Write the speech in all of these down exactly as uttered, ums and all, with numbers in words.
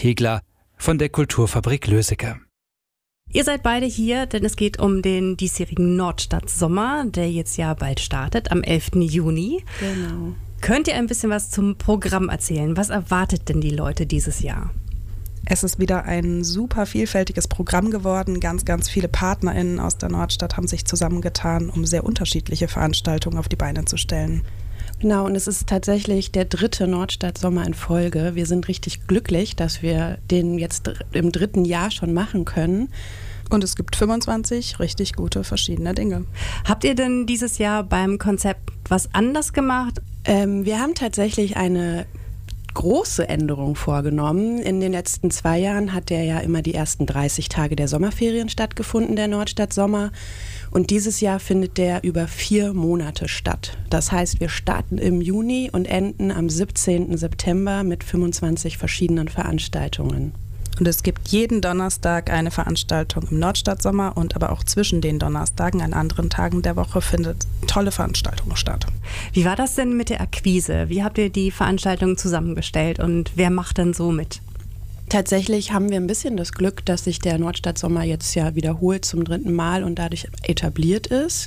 Hegler von der Kulturfabrik Löseke. Ihr seid beide hier, denn es geht um den diesjährigen Nordstadt-Sommer, der jetzt ja bald startet, am elften Juni. Genau. Könnt ihr ein bisschen was zum Programm erzählen? Was erwartet denn die Leute dieses Jahr? Es ist wieder ein super vielfältiges Programm geworden. Ganz, ganz viele PartnerInnen aus der Nordstadt haben sich zusammengetan, um sehr unterschiedliche Veranstaltungen auf die Beine zu stellen. Genau, und es ist tatsächlich der dritte Nordstadt-Sommer in Folge. Wir sind richtig glücklich, dass wir den jetzt im dritten Jahr schon machen können. Und es gibt fünfundzwanzig richtig gute verschiedene Dinge. Habt ihr denn dieses Jahr beim Konzept was anders gemacht? Ähm, wir haben tatsächlich eine große Änderung vorgenommen. In den letzten zwei Jahren hat der ja immer die ersten dreißig Tage der Sommerferien stattgefunden, der Nordstadt-Sommer. Und dieses Jahr findet der über vier Monate statt. Das heißt, wir starten im Juni und enden am siebzehnten September mit fünfundzwanzig verschiedenen Veranstaltungen. Und es gibt jeden Donnerstag eine Veranstaltung im Nordstadt-Sommer und aber auch zwischen den Donnerstagen an anderen Tagen der Woche findet tolle Veranstaltungen statt. Wie war das denn mit der Akquise? Wie habt ihr die Veranstaltungen zusammengestellt und wer macht denn so mit? Tatsächlich haben wir ein bisschen das Glück, dass sich der Nordstadt-Sommer jetzt ja wiederholt zum dritten Mal und dadurch etabliert ist.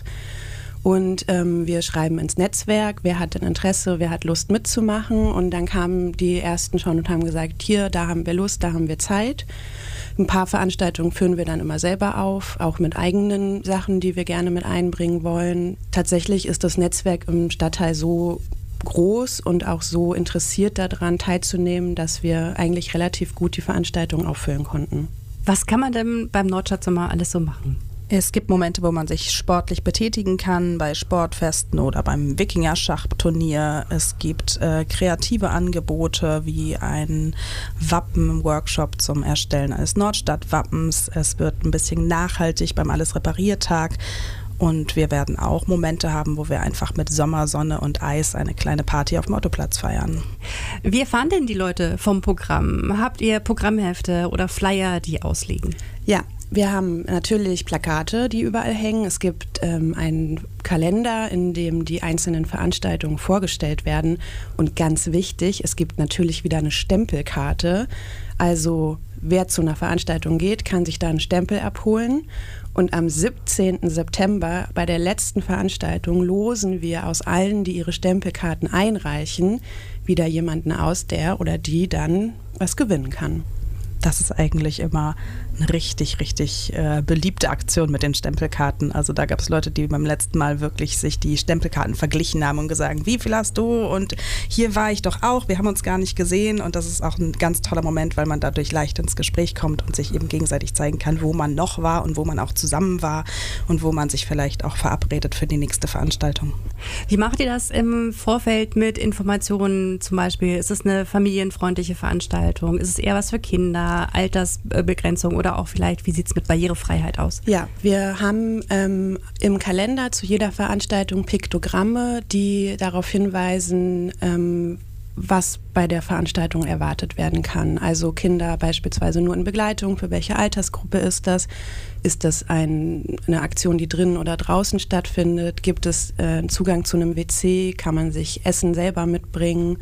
Und ähm, wir schreiben ins Netzwerk, wer hat denn Interesse, wer hat Lust mitzumachen. Und dann kamen die Ersten schon und haben gesagt, hier, da haben wir Lust, da haben wir Zeit. Ein paar Veranstaltungen führen wir dann immer selber auf, auch mit eigenen Sachen, die wir gerne mit einbringen wollen. Tatsächlich ist das Netzwerk im Stadtteil so groß und auch so interessiert daran teilzunehmen, dass wir eigentlich relativ gut die Veranstaltung auffüllen konnten. Was kann man denn beim Nordstadt-Sommer alles so machen? Es gibt Momente, wo man sich sportlich betätigen kann, bei Sportfesten oder beim Wikinger-Schachturnier. Es gibt äh, kreative Angebote wie ein Wappen-Workshop zum Erstellen eines Nordstadt-Wappens. Es wird ein bisschen nachhaltig beim Alles-Repariert-Tag. Und wir werden auch Momente haben, wo wir einfach mit Sommer, Sonne und Eis eine kleine Party auf dem Ottoplatz feiern. Wie erfahren denn die Leute vom Programm? Habt ihr Programmhefte oder Flyer, die ausliegen? Ja, wir haben natürlich Plakate, die überall hängen. Es gibt ähm, einen Kalender, in dem die einzelnen Veranstaltungen vorgestellt werden. Und ganz wichtig, es gibt natürlich wieder eine Stempelkarte. Also wer zu einer Veranstaltung geht, kann sich da einen Stempel abholen. Und am siebzehnten September bei der letzten Veranstaltung losen wir aus allen, die ihre Stempelkarten einreichen, wieder jemanden aus, der oder die dann was gewinnen kann. Das ist eigentlich immer eine richtig, richtig äh, beliebte Aktion mit den Stempelkarten. Also da gab es Leute, die beim letzten Mal wirklich sich die Stempelkarten verglichen haben und gesagt, wie viel hast du? Und hier war ich doch auch, wir haben uns gar nicht gesehen. Und das ist auch ein ganz toller Moment, weil man dadurch leicht ins Gespräch kommt und sich eben gegenseitig zeigen kann, wo man noch war und wo man auch zusammen war und wo man sich vielleicht auch verabredet für die nächste Veranstaltung. Wie macht ihr das im Vorfeld mit Informationen zum Beispiel? Ist es eine familienfreundliche Veranstaltung? Ist es eher was für Kinder, Altersbegrenzung oder auch vielleicht, wie sieht es mit Barrierefreiheit aus? Ja, wir haben ähm, im Kalender zu jeder Veranstaltung Piktogramme, die darauf hinweisen, ähm, was bei der Veranstaltung erwartet werden kann. Also Kinder beispielsweise nur in Begleitung, für welche Altersgruppe ist das? Ist das ein, eine Aktion, die drinnen oder draußen stattfindet? Gibt es äh, einen Zugang zu einem W C? Kann man sich Essen selber mitbringen?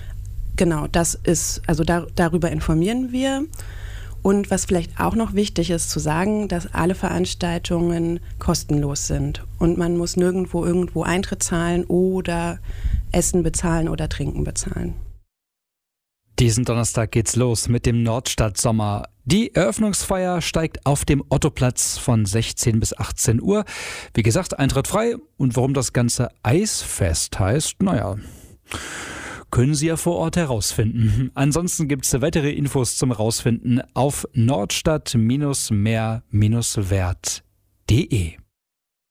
Genau, das ist, also da, darüber informieren wir. Und was vielleicht auch noch wichtig ist zu sagen, dass alle Veranstaltungen kostenlos sind und man muss nirgendwo irgendwo Eintritt zahlen oder Essen bezahlen oder Trinken bezahlen. Diesen Donnerstag geht's los mit dem Nordstadt-Sommer. Die Eröffnungsfeier steigt auf dem Ottoplatz von sechzehn bis achtzehn Uhr. Wie gesagt, Eintritt frei. Und warum das Ganze Eisfest heißt, naja, können Sie ja vor Ort herausfinden. Ansonsten gibt es weitere Infos zum Rausfinden auf nordstadt Bindestrich mehr Bindestrich wert punkt de.